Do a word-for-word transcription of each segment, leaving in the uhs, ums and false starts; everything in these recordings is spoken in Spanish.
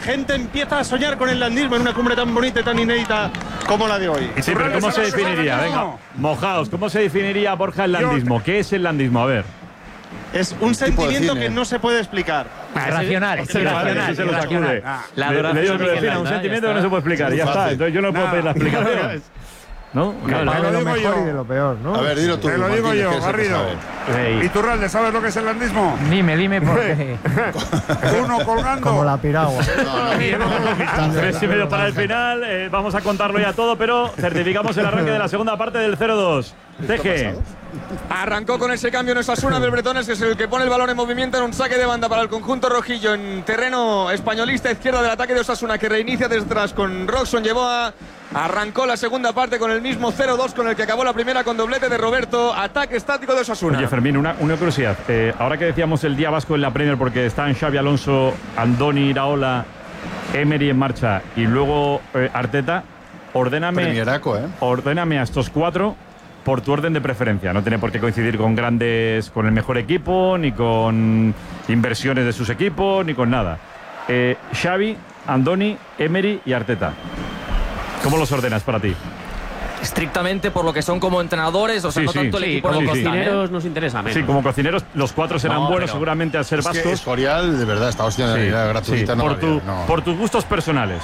gente empieza a soñar con el landismo en una cumbre tan bonita y tan inédita como la de hoy. Sí, pero ¿cómo se definiría? Venga, mojaos, ¿cómo se definiría, Borja, el landismo? ¿Qué es el landismo? A ver. Es un sentimiento que no se puede explicar. Irracional, es irracional. Se lo sacude. La le, le digo que lo defina, un sentimiento que no se puede explicar. Ya está. Entonces yo no puedo pedir la explicación. ¿No? Te lo digo yo. Y de lo peor, ¿no? A ver, dilo tú. Te lo digo yo, Garrido. Iturralde, ¿sabes lo que es el landismo? Dime, dime por qué. Uno colgando. Como la piragua. Tres y medio para el final. Eh, vamos a contarlo ya todo, pero certificamos el arranque de la segunda parte del cero dos. Teje. Arrancó con ese cambio en Osasuna del Bretones, que es el que pone el balón en movimiento en un saque de banda para el conjunto rojillo en terreno españolista, izquierda del ataque de Osasuna, que reinicia desde atrás con Roxon. Llevó a Arrancó la segunda parte con el mismo cero dos con el que acabó la primera, con doblete de Roberto. Ataque estático de Osasuna. Oye, Fermín, una, una curiosidad. Eh, ahora que decíamos el día vasco en la Premier, porque están Xabi Alonso, Andoni Iraola, Emery en marcha y luego eh, Arteta, ordéname, Premieraco, ¿eh? ordéname a estos cuatro por tu orden de preferencia. No tiene por qué coincidir con grandes, con el mejor equipo, ni con inversiones de sus equipos, ni con nada. Eh, Xavi, Andoni, Emery y Arteta. ¿Cómo los ordenas para ti? Estrictamente por lo que son como entrenadores, o sea, sí, no sí, tanto el sí, equipo como en el que cocineros están, ¿eh? nos interesa menos. Sí, como cocineros, los cuatro serán no, buenos, pero seguramente al ser es vascos. Que Escorial, de verdad, está hostia sí, gratuita. Sí, no por, tu, no. por tus gustos personales.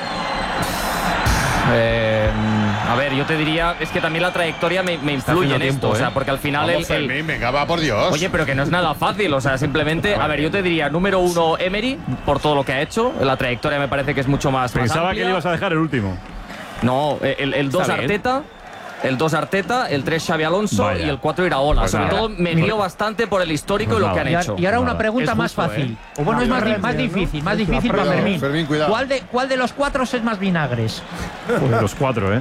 Eh, a ver, yo te diría, es que también la trayectoria me, me influye en tiempo, esto, ¿eh? o sea, porque al final Vamos, el, el Fermín, venga, va, por Dios. Oye, pero que no es nada fácil, o sea, simplemente, a ver, yo te diría número uno Emery por todo lo que ha hecho, la trayectoria me parece que es mucho más. Pensaba más que le ibas a dejar el último. No, el, el dos Arteta. El dos Arteta, el tres Xabi Alonso Vaya. y el cuatro Iraola. Pues Sobre nada. todo me guío bastante por el histórico pues y lo que han y hecho. Y ahora una nada. pregunta Es más justo, fácil. ¿eh? O bueno, es más, no, más no, difícil, no, más no, difícil no, para no, Fermín. Fermín, cuidado. ¿Cuál de, ¿Cuál de los cuatro es más vinagres? Pues los cuatro, ¿eh?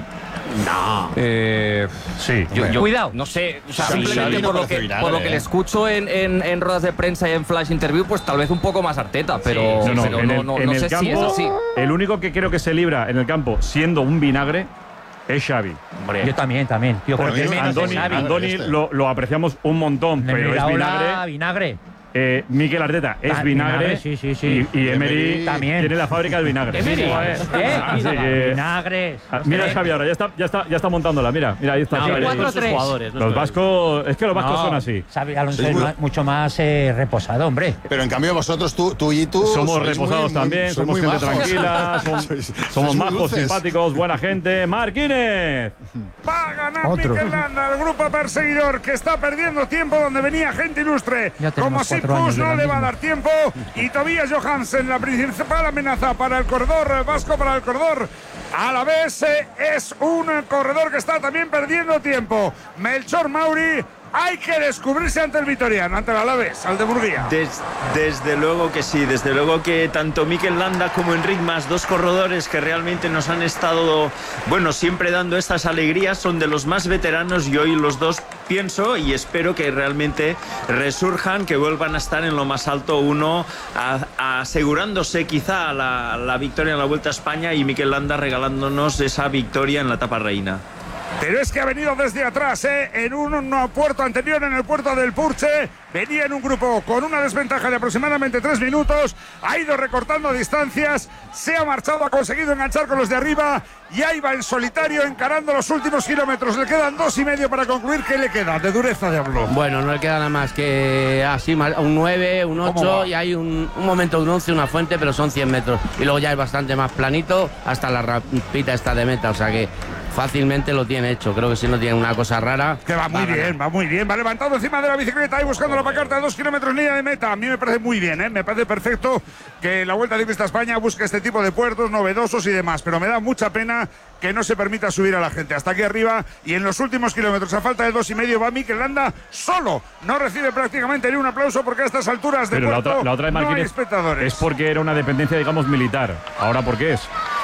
No. Eh, sí. Yo, yo, Cuidado. No sé, o sea, Xavi, simplemente Xavi no por, lo parece que, vinagre, por lo que ¿eh? le escucho en, en, en ruedas de prensa y en flash interview, pues tal vez un poco más Arteta, pero Sí. No, no, pero en no, el, no, en no el sé campo, si es así. el único que creo que se libra en el campo siendo un vinagre es Xavi. Hombre. Yo también, también. Yo creo que menos Andoni, es Xavi. Andoni este. lo, lo apreciamos un montón, pero es Iraola, vinagre. vinagre. Eh, Mikel Arteta es Ah, vinagre, vinagre, sí, sí, sí. Y, y Emery, Emery también. tiene la fábrica del vinagre. Emery, Joder. ¿eh? Así que- Vinagres. Ah, mira a Xavi ahora, ya está, ya está, ya está montándola. Mira, mira, ahí está. No, Xavi. cuatro tres. Los vascos, es que los vascos No, son así. Xavi Alonso Sí, es muy- ma- mucho más eh, reposado, hombre. Pero en cambio vosotros, tú, tú y tú... Somos sois reposados muy- muy- también, sois somos muy gente majos. tranquila, som- Sois- somos sois muy majos, dulces. simpáticos, buena gente. Marquínez. Va a ganar Otro. Mikel Landa, el grupo perseguidor que está perdiendo tiempo donde venía gente ilustre. Ya tenemos Como si cuatro años Pus de no la le va a misma. dar tiempo. Y Tobias Johansen, la principal amenaza para el corredor vasco, para el corredor. A la vez eh, es un corredor que está también perdiendo tiempo. Melchor Mauri. Hay que descubrirse ante el Vitoriano, ante el Alavés, al de Burguía. Des, desde luego que sí, desde luego que tanto Mikel Landa como Enric Mas, dos corredores que realmente nos han estado, bueno, siempre dando estas alegrías, son de los más veteranos y hoy los dos pienso y espero que realmente resurjan, que vuelvan a estar en lo más alto, uno a, a asegurándose quizá la, la victoria en la Vuelta a España y Mikel Landa regalándonos esa victoria en la etapa reina. Pero es que ha venido desde atrás, ¿eh? En un, un puerto anterior, en el puerto del Purche. Venía en un grupo con una desventaja de aproximadamente tres minutos. Ha ido recortando distancias. Se ha marchado, ha conseguido enganchar con los de arriba. Y ahí va en solitario encarando los últimos kilómetros. Le quedan dos y medio para concluir. ¿Qué le queda de dureza de hablo? Bueno, no le queda nada más que así, más- un nueve, un ocho y hay un, un momento de un once, una fuente, pero son cien metros. Y luego ya es bastante más planito hasta la rapita esta de meta. O sea que fácilmente lo tiene hecho. Creo que si no tiene una cosa rara. Que va muy a ganar. bien, va muy bien. Va levantado encima de la bicicleta y buscando la pancarta de dos kilómetros línea de meta. A mí me parece muy bien, ¿eh? Me parece perfecto que la Vuelta Ciclista España busque este tipo de puertos novedosos y demás. Pero me da mucha pena que no se permita subir a la gente hasta aquí arriba. Y en los últimos kilómetros, a falta de dos y medio, va Mikel Landa solo. No recibe prácticamente ni un aplauso porque a estas alturas de Pero la puerto otra, la otra de no hay Marquínez espectadores. es porque era una dependencia, digamos, militar. Ahora, ¿por qué es?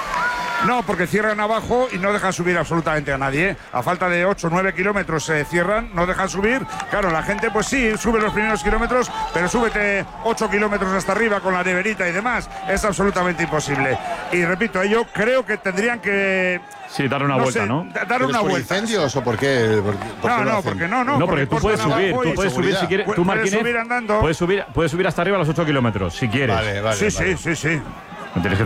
No, porque cierran abajo y no dejan subir absolutamente a nadie, ¿eh? A falta de ocho o nueve kilómetros se cierran, no dejan subir. Claro, la gente pues sí, sube los primeros kilómetros, pero súbete ocho kilómetros hasta arriba con la neverita y demás. Es absolutamente imposible. Y repito, yo creo que tendrían que... Sí, dar una no vuelta, sé, ¿no? da- Dar ¿Pero es una por vuelta. incendios o por qué? ¿Por, por No, qué lo no, hacen? porque no, no. No, porque tú puedes cortan subir, abajo tú y puedes subir si quieres. pu- Tú, puedes Marquínez, subir andando. puedes subir, puedes subir hasta arriba a los ocho kilómetros, si quieres. Vale, vale. Sí, vale. sí, sí, sí. No tienes que